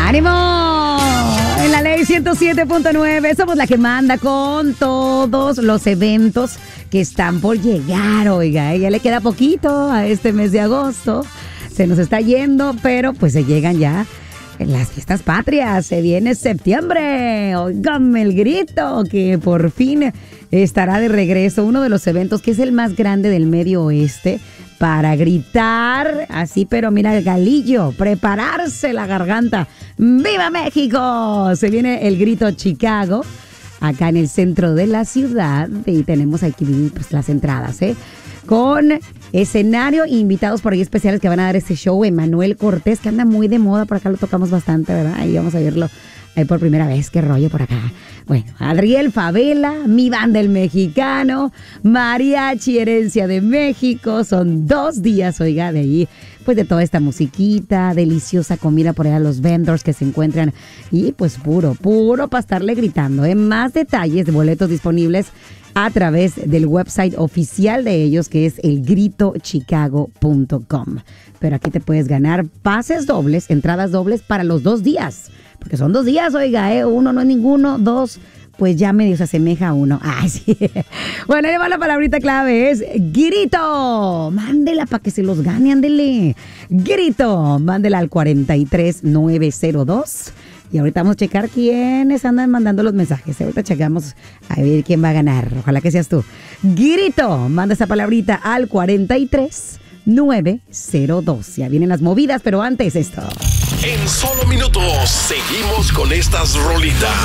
¡Ánimo! En la ley 107.9 somos la que manda con todos los eventos que están por llegar, oiga. Ya le queda poquito a este mes de agosto. Se nos está yendo, pero pues se llegan ya las fiestas patrias. Se viene septiembre. Óigame el grito que por fin estará de regreso. Uno de los eventos que es el más grande del Medio Oeste para gritar así, pero mira el galillo, prepararse la garganta. ¡Viva México! Se viene el Grito Chicago acá en el centro de la ciudad y tenemos aquí pues, las entradas, con escenario e invitados por ahí especiales que van a dar este show. Emanuel Cortés, que anda muy de moda, por acá lo tocamos bastante, ¿verdad? Ahí vamos a verlo ahí por primera vez, qué rollo por acá. Bueno, Adriel Favela, Mi Banda el Mexicano, Mariachi Herencia de México. Son 2 días, oiga, de allí, pues de toda esta musiquita, deliciosa comida por allá, los vendors que se encuentran y pues puro para estarle gritando. Más detalles de boletos disponibles a través del website oficial de ellos, que es elgritochicago.com. Pero aquí te puedes ganar pases dobles, entradas dobles para los 2 días. Porque son 2 días, oiga, uno no es ninguno, 2, pues ya medio se asemeja a uno. Ay, sí. Bueno, ahí va la palabrita clave, es grito. Mándela para que se los gane, ándele. Grito, mándela al 43902. Y ahorita vamos a checar quiénes andan mandando los mensajes. Ahorita checamos a ver quién va a ganar. Ojalá que seas tú. Grito, manda esa palabrita al 43902. Ya vienen las movidas, pero antes esto. En solo minutos seguimos con estas rolitas.